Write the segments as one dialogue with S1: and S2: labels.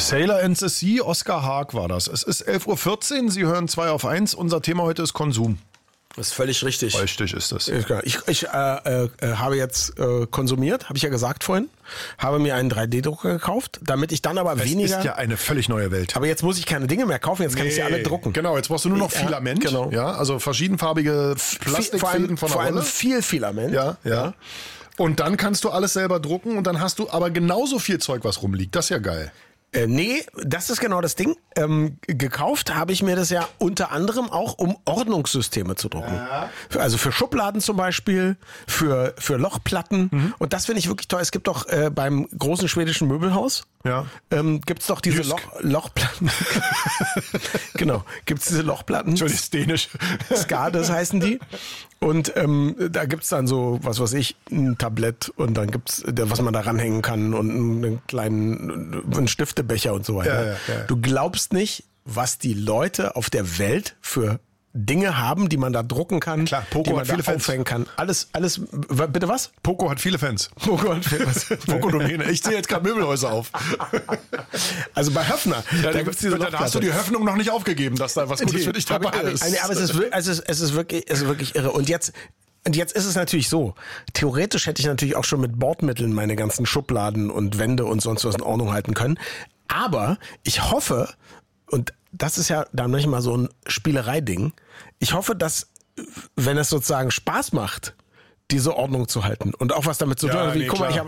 S1: Sailor and the Sea, Oskar Haag war das. Es ist 11.14 Uhr, Sie hören 2 auf 1. Unser Thema heute ist Konsum.
S2: Das ist völlig richtig.
S1: Richtig ist das.
S2: Ich habe jetzt konsumiert, habe ich ja gesagt vorhin, habe mir einen 3D-Drucker gekauft, damit ich dann aber weniger...
S1: Das ist ja eine völlig neue Welt.
S2: Aber jetzt muss ich keine Dinge mehr kaufen, jetzt kann ich sie alle drucken.
S1: Genau, jetzt brauchst du nur noch Filament.
S2: Genau.
S1: Ja, also verschiedenfarbige Plastikfäden von der Rolle.
S2: Vor allem viel Filament.
S1: Ja. Und dann kannst du alles selber drucken und dann hast du aber genauso viel Zeug, was rumliegt. Das ist ja geil.
S2: Nee, das ist genau das Ding. Gekauft habe ich mir das ja unter anderem auch, um Ordnungssysteme zu drucken. Ja. Also für Schubladen zum Beispiel, für Lochplatten. Mhm. Und das finde ich wirklich toll. Es gibt doch beim großen schwedischen Möbelhaus, gibt's doch diese Lochplatten. Genau, gibt's diese Lochplatten.
S1: Entschuldigung, ist dänisch.
S2: Skades heißen die. Und da gibt's dann so, was weiß ich, ein Tablett und dann gibt's, was man da ranhängen kann und einen kleinen Stiftebecher und so weiter. Ja. Du glaubst nicht, was die Leute auf der Welt für Dinge haben, die man da drucken kann,
S1: klar, Poco
S2: die man
S1: hat viele Fans.
S2: aufhängen kann. Alles, bitte was?
S1: Poco hat viele Fans. Poco-Domäne. Ich zähle jetzt gerade Möbelhäuser auf.
S2: Also bei Höffner, da gibt's diese
S1: Dann hast du die Hoffnung noch nicht aufgegeben, dass da was Gutes für dich dabei ist.
S2: Aber es ist wirklich irre. Und jetzt ist es natürlich so, theoretisch hätte ich natürlich auch schon mit Bordmitteln meine ganzen Schubladen und Wände und sonst was in Ordnung halten können. Aber ich hoffe, und das ist ja dann manchmal so ein Spielereiding, ich hoffe, dass, wenn es sozusagen Spaß macht, diese Ordnung zu halten und auch was damit zu tun hat. Guck mal, ich habe...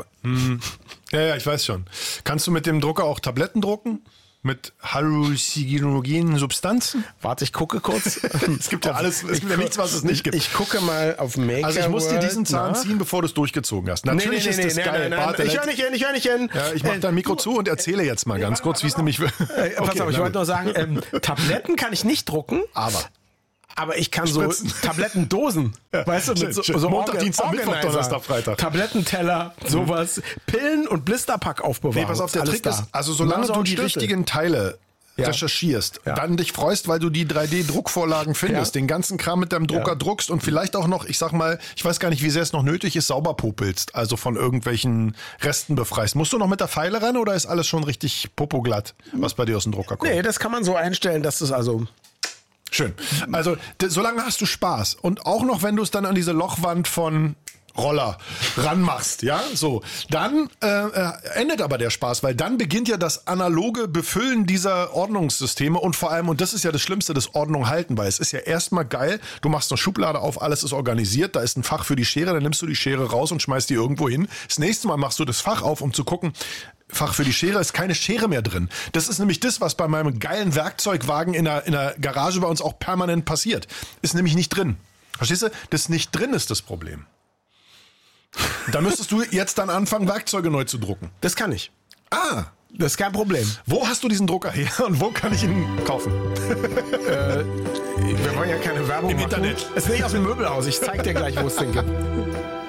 S1: Ja, ich weiß schon. Kannst du mit dem Drucker auch Tabletten drucken? Mit halluzinogenen Substanzen?
S2: Warte, ich gucke kurz.
S1: Es gibt ja alles, es gibt ja nichts, was es nicht gibt.
S2: Ich gucke mal auf Maker.
S1: Also ich muss dir diesen Zahn ziehen, bevor du es durchgezogen hast. Natürlich ist das geil.
S2: Ich höre nicht hin.
S1: Ja, ich mache dein Mikro zu und erzähle jetzt mal ganz kurz, wie es nämlich will.
S2: Pass auf, ich wollte nur sagen, Tabletten kann ich nicht drucken. Aber ich kann
S1: Spritzen.
S2: so Tablettendosen, weißt du, mit so
S1: Montag, Dienstag, Mittwoch, Donnerstag, Freitag.
S2: Tablettenteller, sowas, Pillen und Blisterpack aufbewahren.
S1: Nee, pass auf, der Trick ist, also solange du die richtigen Teile recherchierst, dann dich freust, weil du die 3D-Druckvorlagen findest, den ganzen Kram mit deinem Drucker druckst und vielleicht auch noch, ich sag mal, ich weiß gar nicht, wie sehr es noch nötig ist, sauber popelst, also von irgendwelchen Resten befreist. Musst du noch mit der Feile ran oder ist alles schon richtig popoglatt, was bei dir aus dem Drucker kommt?
S2: Nee, das kann man so einstellen, dass das also...
S1: Schön. Also, solange hast du Spaß. Und auch noch, wenn du es dann an diese Lochwand von Roller ranmachst, ja, so. Dann endet aber der Spaß, weil dann beginnt ja das analoge Befüllen dieser Ordnungssysteme und vor allem, und das ist ja das Schlimmste, das Ordnung halten, weil es ist ja erstmal geil, du machst eine Schublade auf, alles ist organisiert, da ist ein Fach für die Schere, dann nimmst du die Schere raus und schmeißt die irgendwo hin. Das nächste Mal machst du das Fach auf, um zu gucken, Fach für die Schere ist keine Schere mehr drin. Das ist nämlich das, was bei meinem geilen Werkzeugwagen in der Garage bei uns auch permanent passiert. Ist nämlich nicht drin. Verstehst du? Das nicht drin ist das Problem. Da müsstest du jetzt dann anfangen, Werkzeuge neu zu drucken.
S2: Das kann ich.
S1: Das ist kein Problem. Wo hast du diesen Drucker her und wo kann ich ihn kaufen?
S2: Wir wollen ja keine Werbung
S1: im
S2: machen.
S1: Internet.
S2: Es ist nicht aus dem Möbelhaus. Ich zeig dir gleich, wo es den gibt.